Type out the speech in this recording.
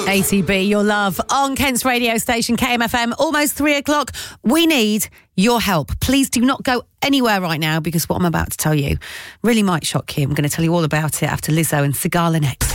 ATB, your love on Kent's radio station, KMFM, almost 3 o'clock. We need your help. Please do not go anywhere right now because what I'm about to tell you really might shock you. I'm going to tell you all about it after Lizzo and Sigala next.